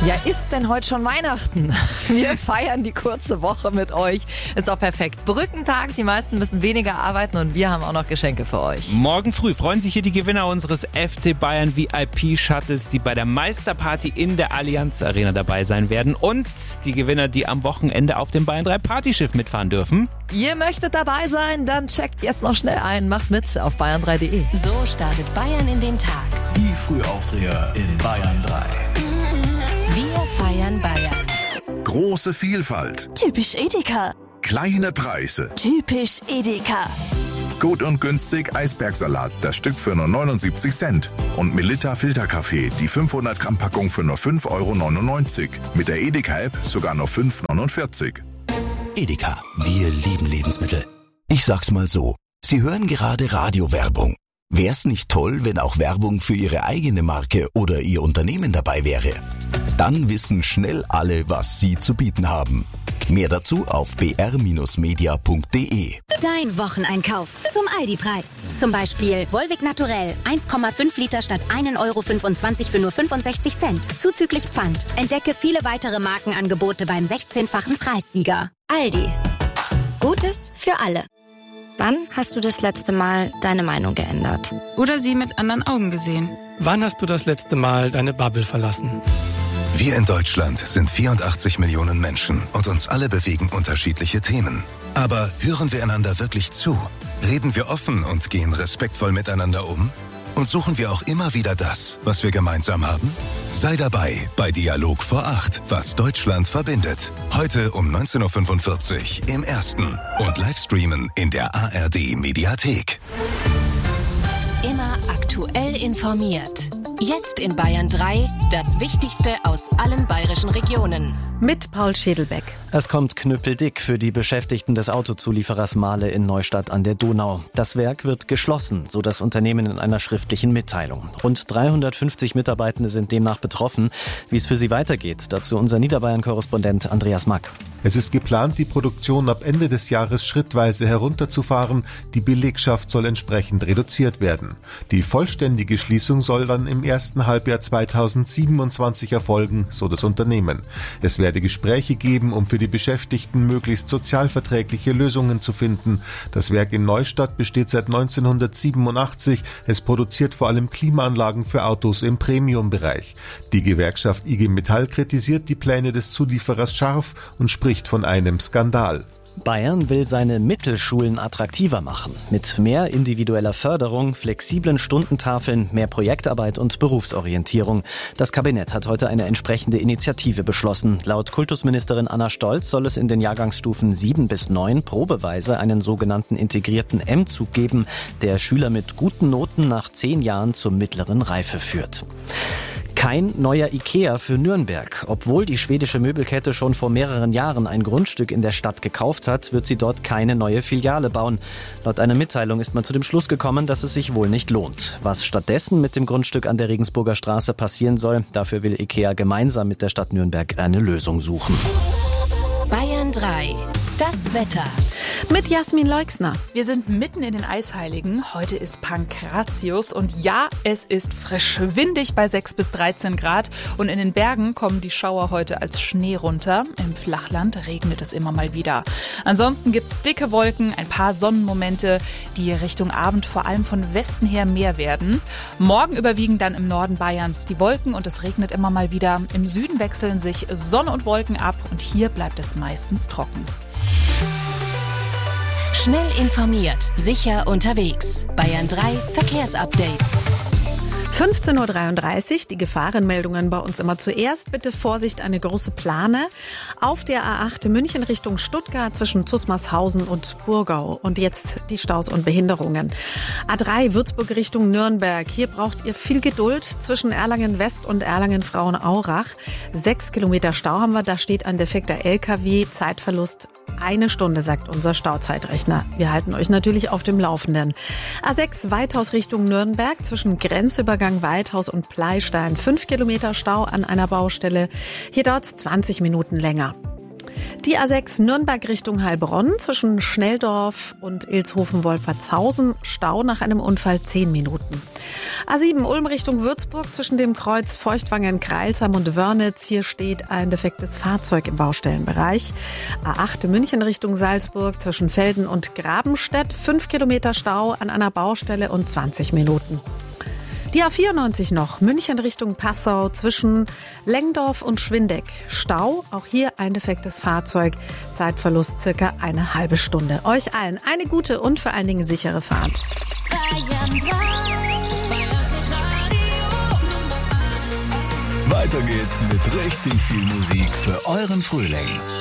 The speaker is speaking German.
Ja, ist denn heute schon Weihnachten? Wir feiern die kurze Woche mit euch. Ist doch perfekt. Brückentag, die meisten müssen weniger arbeiten und wir haben auch noch Geschenke für euch. Morgen früh freuen sich hier die Gewinner unseres FC Bayern VIP-Shuttles, die bei der Meisterparty in der Allianz Arena dabei sein werden. Und die Gewinner, die am Wochenende auf dem Bayern 3 Partyschiff mitfahren dürfen. Ihr möchtet dabei sein? Dann checkt jetzt noch schnell ein. Macht mit auf bayern3.de. So startet Bayern in den Tag. Die Frühaufsteher in Bayern 3. Wir feiern Bayern. Große Vielfalt. Typisch Edeka. Kleine Preise. Typisch Edeka. Gut und günstig Eisbergsalat, das Stück für nur 79 Cent. Und Melitta Filterkaffee, die 500 Gramm Packung für nur 5,99 €. Mit der Edeka-App sogar nur 5,49 €. Edeka, wir lieben Lebensmittel. Ich sag's mal so, Sie hören gerade Radiowerbung. Wär's nicht toll, wenn auch Werbung für Ihre eigene Marke oder Ihr Unternehmen dabei wäre? Dann wissen schnell alle, was Sie zu bieten haben. Mehr dazu auf br-media.de. Dein Wocheneinkauf zum Aldi-Preis. Zum Beispiel Volvic Naturell 1,5 Liter statt 1,25 € für nur 65 Cent. Zuzüglich Pfand. Entdecke viele weitere Markenangebote beim 16-fachen Preissieger. Aldi. Gutes für alle. Wann hast du das letzte Mal deine Meinung geändert? Oder sie mit anderen Augen gesehen? Wann hast du das letzte Mal deine Bubble verlassen? Wir in Deutschland sind 84 Millionen Menschen und uns alle bewegen unterschiedliche Themen. Aber hören wir einander wirklich zu? Reden wir offen und gehen respektvoll miteinander um? Und suchen wir auch immer wieder das, was wir gemeinsam haben? Sei dabei bei Dialog vor 8, was Deutschland verbindet. Heute um 19:45 Uhr im Ersten und Livestreamen in der ARD-Mediathek. Immer aktuell informiert. Jetzt in Bayern 3 das Wichtigste aus allen bayerischen Regionen. Mit Paul Schädelbeck. Es kommt knüppeldick für die Beschäftigten des Autozulieferers Mahle in Neustadt an der Donau. Das Werk wird geschlossen, so das Unternehmen in einer schriftlichen Mitteilung. Rund 350 Mitarbeitende sind demnach betroffen. Wie es für sie weitergeht, dazu unser Niederbayern-Korrespondent Andreas Mack. Es ist geplant, die Produktion ab Ende des Jahres schrittweise herunterzufahren. Die Belegschaft soll entsprechend reduziert werden. Die vollständige Schließung soll dann im ersten Halbjahr 2027 erfolgen, so das Unternehmen. Es werde Gespräche geben, um für die Beschäftigten möglichst sozialverträgliche Lösungen zu finden. Das Werk in Neustadt besteht seit 1987. Es produziert vor allem Klimaanlagen für Autos im Premium-Bereich. Die Gewerkschaft IG Metall kritisiert die Pläne des Zulieferers scharf und spricht von einem Skandal. Bayern will seine Mittelschulen attraktiver machen. Mit mehr individueller Förderung, flexiblen Stundentafeln, mehr Projektarbeit und Berufsorientierung. Das Kabinett hat heute eine entsprechende Initiative beschlossen. Laut Kultusministerin Anna Stolz soll es in den Jahrgangsstufen 7 bis 9 probeweise einen sogenannten integrierten M-Zug geben, der Schüler mit guten Noten nach 10 Jahren zur mittleren Reife führt. Kein neuer Ikea für Nürnberg. Obwohl die schwedische Möbelkette schon vor mehreren Jahren ein Grundstück in der Stadt gekauft hat, wird sie dort keine neue Filiale bauen. Laut einer Mitteilung ist man zu dem Schluss gekommen, dass es sich wohl nicht lohnt. Was stattdessen mit dem Grundstück an der Regensburger Straße passieren soll, dafür will Ikea gemeinsam mit der Stadt Nürnberg eine Lösung suchen. Bayern 3. Das Wetter. Mit Jasmin Leixner. Wir sind mitten in den Eisheiligen. Heute ist Pankratius und ja, es ist frisch. Windig bei 6 bis 13 Grad und in den Bergen kommen die Schauer heute als Schnee runter. Im Flachland regnet es immer mal wieder. Ansonsten gibt's dicke Wolken, ein paar Sonnenmomente, die Richtung Abend vor allem von Westen her mehr werden. Morgen überwiegen dann im Norden Bayerns die Wolken und es regnet immer mal wieder. Im Süden wechseln sich Sonne und Wolken ab und hier bleibt es meistens trocken. Schnell informiert, sicher unterwegs. Bayern 3 Verkehrsupdate. 15:33 Uhr, die Gefahrenmeldungen bei uns immer zuerst. Bitte Vorsicht, eine große Plane auf der A8 München Richtung Stuttgart zwischen Zusmarshausen und Burgau. Und jetzt die Staus und Behinderungen. A3 Würzburg Richtung Nürnberg. Hier braucht ihr viel Geduld zwischen Erlangen West und Erlangen Frauenaurach. 6 Kilometer Stau haben wir, da steht ein defekter LKW. Zeitverlust 1 Stunde, sagt unser Stauzeitrechner. Wir halten euch natürlich auf dem Laufenden. A6 Weithaus Richtung Nürnberg zwischen Grenzübergang Weithaus und Pleistein. 5 Kilometer Stau an einer Baustelle. Hier dauert es 20 Minuten länger. Die A6 Nürnberg Richtung Heilbronn zwischen Schnelldorf und Ilshofen-Wolfertshausen. Stau nach einem Unfall 10 Minuten. A7 Ulm Richtung Würzburg zwischen dem Kreuz Feuchtwangen-Kreilsheim und Wörnitz. Hier steht ein defektes Fahrzeug im Baustellenbereich. A8 München Richtung Salzburg zwischen Velden und Grabenstedt. 5 Kilometer Stau an einer Baustelle und 20 Minuten. Die A94 noch, München Richtung Passau zwischen Lengdorf und Schwindeck. Stau, auch hier ein defektes Fahrzeug. Zeitverlust circa eine halbe Stunde. Euch allen eine gute und vor allen Dingen sichere Fahrt. Weiter geht's mit richtig viel Musik für euren Frühling.